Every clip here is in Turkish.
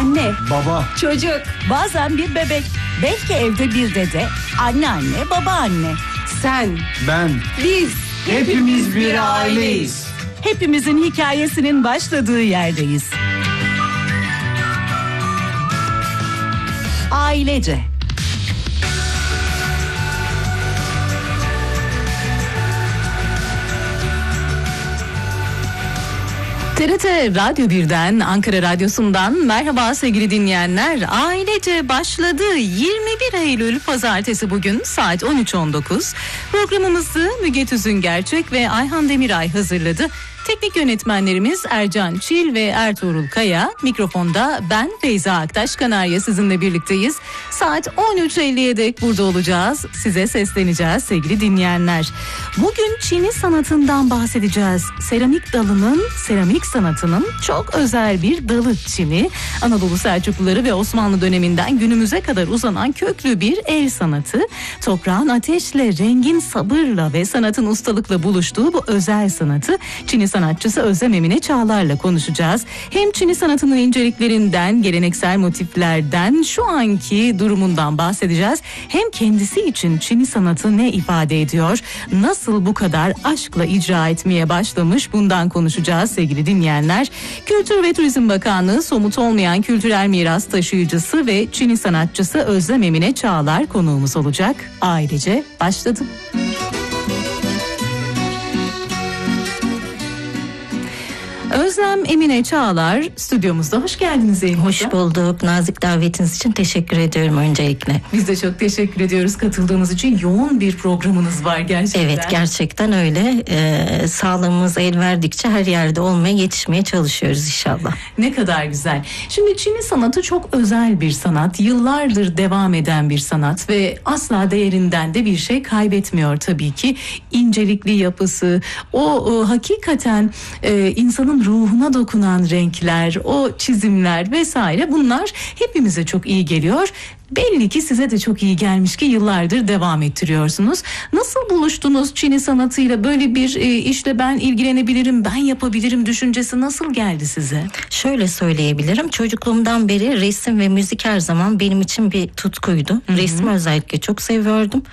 Anne, baba, çocuk, bazen bir bebek, belki evde bir dede, anneanne, babaanne. Sen, ben, biz, hepimiz bir aileyiz. Hepimizin hikayesinin başladığı yerdeyiz. Ailece. TRT Radyo 1'den, Ankara Radyosu'ndan merhaba sevgili dinleyenler. Ailece başladı. 21 Eylül Pazartesi bugün saat 13.19. Programımızı Müge Tüzün Gerçek ve Ayhan Demiray hazırladı. Teknik yönetmenlerimiz Ercan Çil ve Ertuğrul Kaya. Mikrofonda ben Feyza Aktaş Kanarya sizinle birlikteyiz. Saat 13.50'ye dek burada olacağız. Size sesleneceğiz sevgili dinleyenler. Bugün Çini sanatından bahsedeceğiz. Seramik dalının, seramik sanatının çok özel bir dalı Çini. Anadolu Selçukluları ve Osmanlı döneminden günümüze kadar uzanan köklü bir el sanatı. Toprağın ateşle, rengin sabırla ve sanatın ustalıkla buluştuğu bu özel sanatı Çini sanatçısı Özlem Emine Çağlar'la konuşacağız. Hem Çini sanatının inceliklerinden, geleneksel motiflerden, şu anki durumundan bahsedeceğiz. Hem kendisi için Çini sanatı ne ifade ediyor, nasıl bu kadar aşkla icra etmeye başlamış, bundan konuşacağız sevgili dinleyenler. Kültür ve Turizm Bakanlığı somut olmayan kültürel miras taşıyıcısı ve Çini sanatçısı Özlem Emine Çağlar konuğumuz olacak. Ailece başladı. Özlem Emine Çağlar stüdyomuzda. Hoş geldiniz Emine. Hoş bulduk. Nazik davetiniz için teşekkür ediyorum öncelikle. Biz de çok teşekkür ediyoruz katıldığınız için. Yoğun bir programınız var gerçekten. Evet, gerçekten öyle. Sağlığımız el verdikçe her yerde olmaya, yetişmeye çalışıyoruz inşallah. Ne kadar güzel. Şimdi Çini sanatı çok özel bir sanat. Yıllardır devam eden bir sanat ve asla değerinden de bir şey kaybetmiyor tabii ki. İncelikli yapısı, o hakikaten insanın ruhuna dokunan renkler, o çizimler vesaire, bunlar hepimize çok iyi geliyor. Belli ki size de çok iyi gelmiş ki yıllardır devam ettiriyorsunuz. Nasıl buluştunuz Çini sanatıyla? Böyle bir işle ben ilgilenebilirim, ben yapabilirim düşüncesi nasıl geldi size? Şöyle söyleyebilirim. Çocukluğumdan beri resim ve müzik her zaman benim için bir tutkuydu. Hı-hı. Resmi özellikle çok seviyordum.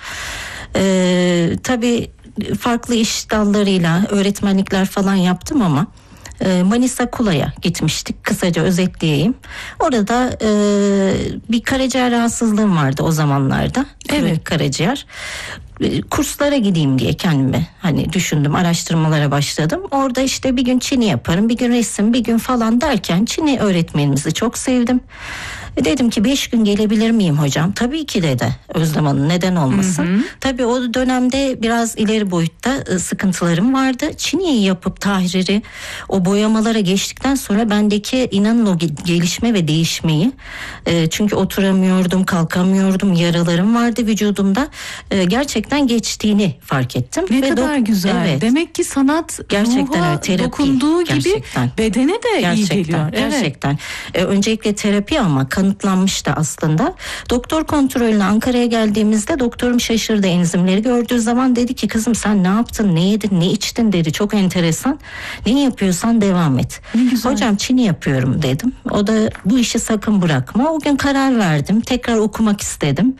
Tabii farklı iş dallarıyla öğretmenlikler falan yaptım ama Manisa Kula'ya gitmiştik. Kısaca özetleyeyim. Orada bir karaciğer rahatsızlığım vardı o zamanlarda. Evet. Karaciğer. Kurslara gideyim diye kendime düşündüm, araştırmalara başladım. Orada işte bir gün Çini yaparım, bir gün resim, bir gün falan derken Çini öğretmenimizi çok sevdim. Dedim ki 5 gün gelebilir miyim hocam? Tabii ki dedi Özlem Hanım, neden olmasın? Hı hı. Tabii o dönemde biraz ileri boyutta sıkıntılarım vardı. Çini'yi yapıp tahriri, o boyamalara geçtikten sonra bendeki inanın o gelişme ve değişmeyi, çünkü oturamıyordum, kalkamıyordum, yaralarım vardı vücudumda, gerçekten geçtiğini fark ettim. Ne kadar güzel. Evet. Demek ki sanat gerçekten ruha terapi, dokunduğu gerçekten gibi bedene de gerçekten, iyi geliyor. Gerçekten. Öncelikle terapi ama kanıtlanmış da aslında. Doktor kontrolüne Ankara'ya geldiğimizde doktorum şaşırdı, enzimleri gördüğü zaman dedi ki kızım sen ne yaptın, ne yedin, ne içtin dedi. Çok enteresan. Ne yapıyorsan devam et. Hocam Çini yapıyorum dedim. O da bu işi sakın bırakma. O gün karar verdim. Tekrar okumak istedim.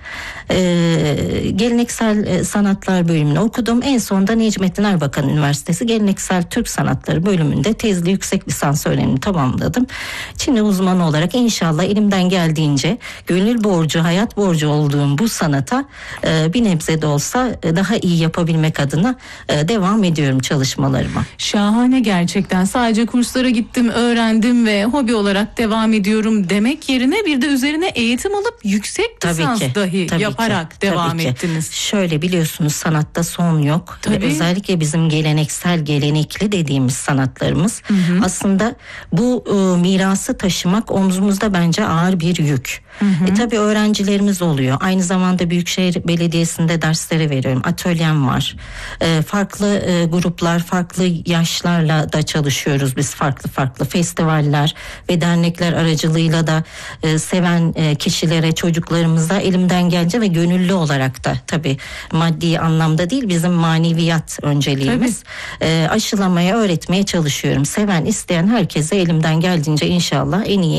Geleneksel sanatlar bölümünü okudum. En sonunda Necmettin Erbakan Üniversitesi Geleneksel Türk Sanatları bölümünde tezli yüksek lisans öğrenimi tamamladım. Çini uzmanı olarak inşallah elimden geldiğince gönül borcu, hayat borcu olduğum bu sanata bir nebze de olsa daha iyi yapabilmek adına devam ediyorum çalışmalarıma. Şahane gerçekten. Sadece kurslara gittim, öğrendim ve hobi olarak devam ediyorum demek yerine bir de üzerine eğitim alıp yüksek lisans dahi yaparak devam ettiniz. Şöyle biliyorsunuz sanatta son yok. Özellikle bizim gelenekli dediğimiz sanatlarımız, hı-hı, aslında bu mirası taşımak omzumuzda bence ağır bir yük. Tabii öğrencilerimiz oluyor. Aynı zamanda Büyükşehir Belediyesi'nde derslere veriyorum. Atölyem var. Farklı gruplar, farklı yaşlarla da çalışıyoruz biz, farklı festivaller ve dernekler aracılığıyla da seven kişilere, çocuklarımıza elimden gelince ve gönüllü olarak da tabii maddi anlamda değil, bizim maneviyat önceliğimiz. Aşılamaya, öğretmeye çalışıyorum. Seven, isteyen herkese elimden geldiğince inşallah en iyi